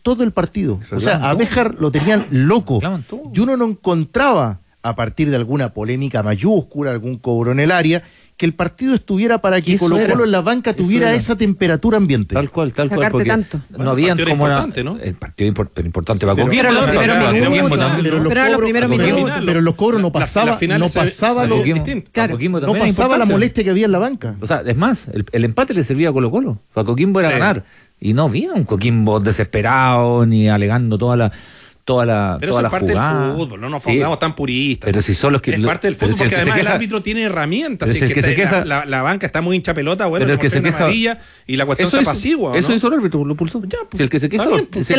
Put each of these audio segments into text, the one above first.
todo el partido. O sea, a Béjar lo tenían loco. Y uno no encontraba, a partir de alguna polémica mayúscula, algún cobro en el área, que el partido estuviera para que Colo-Colo en la banca tuviera esa temperatura ambiente. Tal cual, porque tanto. No habían como ¿no? el partido importante para Coquimbo. Pero los primeros minutos. Pero los cobros no pasaba la molestia que había en la banca. O sea, es más, el empate le servía a Colo-Colo. Para Coquimbo era ganar. Y no había un Coquimbo desesperado ni alegando toda la pero eso es parte del fútbol, no nos pongamos tan puristas. Pero si son los que es parte del fútbol, porque además el árbitro tiene herramientas. Si es que la banca está muy hincha pelota, bueno, pero el que se queja amarilla y la cuestión se apacigua. Eso hizo el árbitro, lo pulsó. Ya, pues, si el que se queja, ¿qué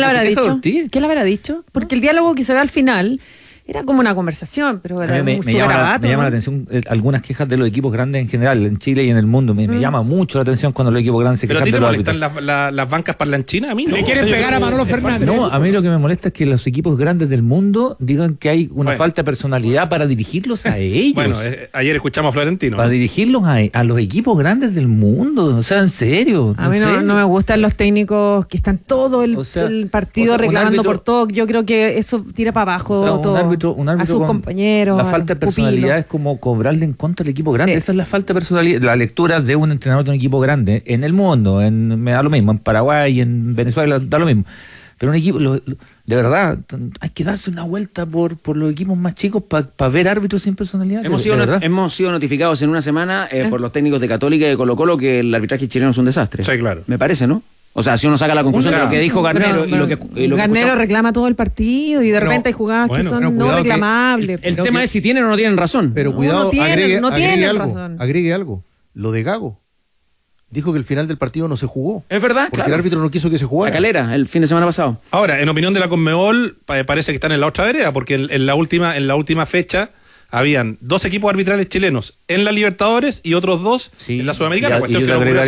le habrá dicho? Porque el diálogo que se ve al final era como una conversación, pero era me llama la atención algunas quejas de los equipos grandes en general, en Chile y en el mundo. Me llama mucho la atención cuando los equipos grandes se quejan de los árbitros. ¿Pero a ti te molestan las bancas parlanchinas? A mí no. ¿Le quieren pegar a Manolo Fernández? No, a mí lo que me molesta es que los equipos grandes del mundo digan que hay una falta de personalidad para dirigirlos a ellos. Bueno, ayer escuchamos a Florentino. Para dirigirlos a los equipos grandes del mundo. O sea, en serio. A mí no me gustan los técnicos que están todo el partido reclamando por todo. Yo creo que eso tira para abajo todo. Un árbitro a sus compañeros. La falta de personalidad es como cobrarle en contra al equipo grande. Esa es la falta de personalidad. La lectura de un entrenador de un equipo grande en el mundo, me da lo mismo, en Paraguay, en Venezuela, da lo mismo. Pero un equipo, de verdad, hay que darse una vuelta por los equipos más chicos para ver árbitros sin personalidad. Hemos sido notificados en una semana por los técnicos de Católica y de Colo-Colo que el arbitraje chileno es un desastre. Sí, claro. Me parece, ¿no? O sea, si uno saca la conclusión de lo que dijo Garnero y lo que Garnero reclama todo el partido y de repente hay jugadas que son no reclamables. El tema es si tienen o no tienen razón. Pero cuidado, no tienen razón. Agregue algo. Lo de Gago. Dijo que el final del partido no se jugó. Es verdad, porque el árbitro no quiso que se jugara. La Calera, el fin de semana pasado. Ahora, en opinión de la Conmebol, parece que están en la otra vereda, porque en la última fecha habían 2 equipos arbitrales chilenos en la Libertadores y otros 2 en la Sudamericana. Y yo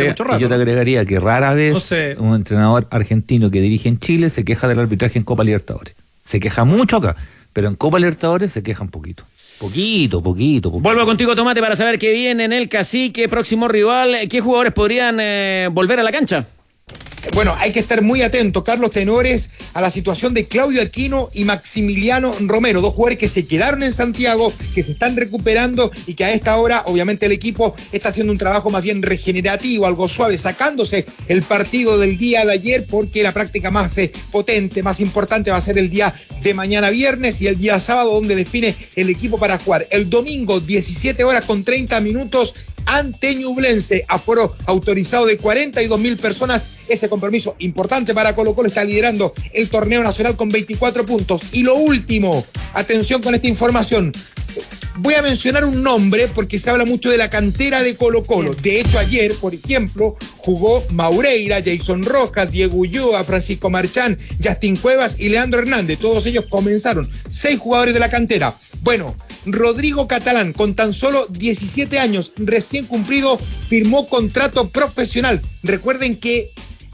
te agregaría que rara vez un entrenador argentino que dirige en Chile se queja del arbitraje en Copa Libertadores. Se queja mucho acá, pero en Copa Libertadores se queja un poquito. Poquito. Vuelvo contigo, Tomate, para saber qué viene en el Cacique, próximo rival. ¿Qué jugadores podrían volver a la cancha? Bueno, hay que estar muy atento, Carlos, tenores a la situación de Claudio Aquino y Maximiliano Romero, 2 jugadores que se quedaron en Santiago, que se están recuperando y que a esta hora, obviamente, el equipo está haciendo un trabajo más bien regenerativo, algo suave, sacándose el partido del día de ayer, porque la práctica más potente, más importante va a ser el día de mañana viernes y el día sábado, donde define el equipo para jugar. El domingo, 17 horas con 30 minutos, ante Ñublense, aforo autorizado de 42.000 personas. Ese compromiso importante para Colo-Colo, está liderando el torneo nacional con 24 puntos. Y lo último, atención con esta información. Voy a mencionar un nombre porque se habla mucho de la cantera de Colo-Colo. De hecho, ayer, por ejemplo, jugó Maureira, Jason Rojas, Diego Ulloa, Francisco Marchán, Justin Cuevas y Leandro Hernández. Todos ellos comenzaron. 6 jugadores de la cantera. Bueno, Rodrigo Catalán, con tan solo 17 años, recién cumplido, firmó contrato profesional. Recuerden que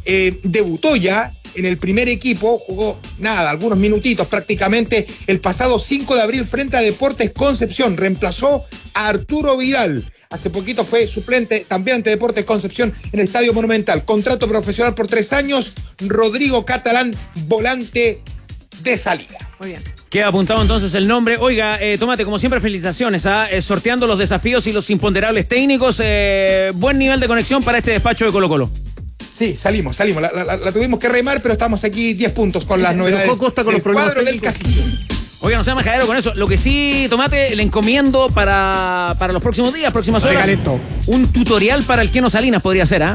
debutó ya en el primer equipo, jugó algunos minutitos prácticamente el pasado 5 de abril frente a Deportes Concepción, reemplazó a Arturo Vidal. Hace poquito fue suplente también ante Deportes Concepción en el Estadio Monumental. Contrato profesional por 3 años, Rodrigo Catalán, volante de salida. Muy bien. Queda apuntado entonces el nombre. Oiga, Tomate, como siempre, felicitaciones, sorteando los desafíos y los imponderables técnicos. Buen nivel de conexión para este despacho de Colo-Colo. Sí, salimos. La tuvimos que remar, pero estamos aquí 10 puntos con las novedades Costa con del los cuadro del Cacique. Oiga, no sea majadero con eso. Lo que sí, Tomate, le encomiendo para los próximos días, próximas horas, un tutorial para el Keno Salinas podría ser,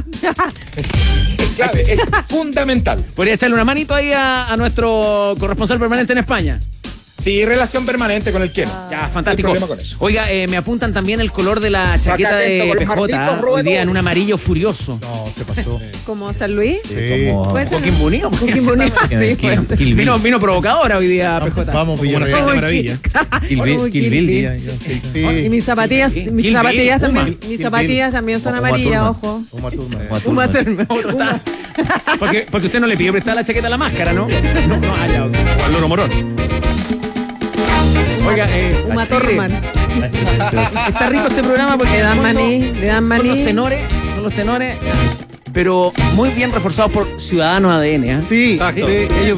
Clave, es fundamental. Podría echarle una manito ahí a nuestro corresponsal permanente en España. Sí, relación permanente con el Keno. Ya, fantástico. No hay problema con eso. Oiga, me apuntan también el color de la chaqueta de PJ, hoy día en un amarillo furioso. No, se pasó. ¿Como San Luis? Sí. Como Coquimbo Unido. Sí, vino provocadora hoy día PJ. Vamos, Como una Villarreal. de maravilla. Kill Bill. Y mis zapatillas también. Mis zapatillas también son amarillas, ojo. Uma Thurman. Porque usted no le pidió prestar la chaqueta a la máscara, ¿no? No, ya. Juan Loro Morón. Oiga, Uma Thurman. Está rico este programa porque Le dan maní. Son los tenores, pero muy bien reforzados por Ciudadanos ADN. Sí, ellos